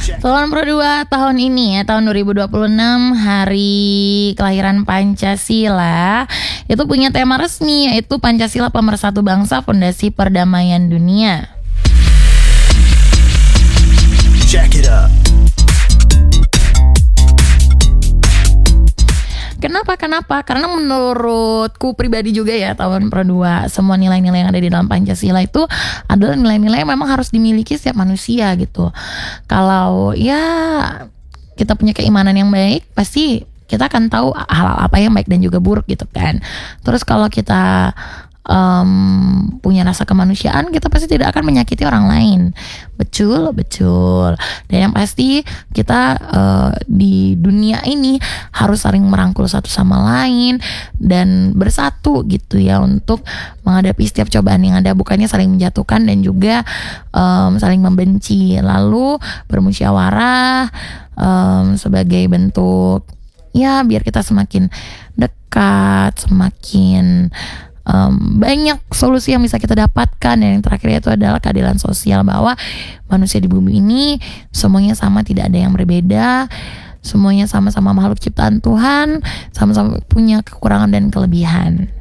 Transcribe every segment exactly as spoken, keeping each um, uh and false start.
Tahun Pro dua tahun ini ya, tahun dua ribu dua puluh enam, hari kelahiran Pancasila, itu punya tema resmi, yaitu Pancasila Pemersatu Bangsa, Fondasi Perdamaian Dunia. Check it up. Kenapa? Kenapa? Karena menurutku pribadi juga ya, tahun Pro dua, semua nilai-nilai yang ada di dalam Pancasila itu adalah nilai-nilai yang memang harus dimiliki setiap manusia gitu. Kalau ya kita punya keimanan yang baik, pasti kita akan tahu hal apa yang baik dan juga buruk gitu kan. Terus kalau kita Um, punya rasa kemanusiaan, kita pasti tidak akan menyakiti orang lain. Betul, betul. Dan yang pasti kita uh, di dunia ini harus saling merangkul satu sama lain dan bersatu gitu ya, untuk menghadapi setiap cobaan yang ada, bukannya saling menjatuhkan dan juga um, saling membenci. Lalu bermusyawarah um, sebagai bentuk ya biar kita semakin dekat, semakin Um, banyak solusi yang bisa kita dapatkan. Dan yang terakhir itu adalah keadilan sosial, bahwa manusia di bumi ini semuanya sama, tidak ada yang berbeda, semuanya sama-sama makhluk ciptaan Tuhan, sama-sama punya kekurangan dan kelebihan.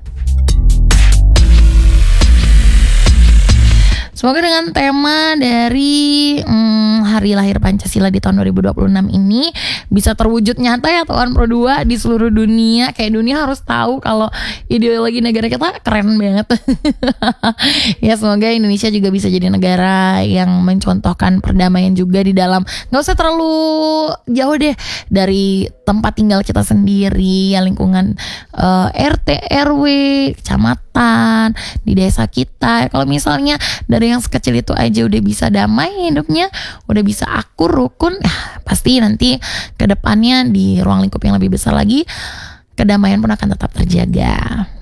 Semoga dengan tema dari hmm, hari lahir Pancasila di tahun dua ribu dua puluh enam ini bisa terwujud nyata ya, tahun Pro dua di seluruh dunia. Kayak dunia harus tahu kalau ideologi negara kita keren banget. Ya, semoga Indonesia juga bisa jadi negara yang mencontohkan perdamaian juga di dalam, gak usah terlalu jauh deh dari tempat tinggal kita sendiri ya, lingkungan uh, R T, R W, kecamatan, di desa kita. Kalau misalnya dari yang sekecil itu aja udah bisa damai hidupnya, udah bisa akur, rukun, ah, pasti nanti ke depannya di ruang lingkup yang lebih besar lagi, kedamaian pun akan tetap terjaga.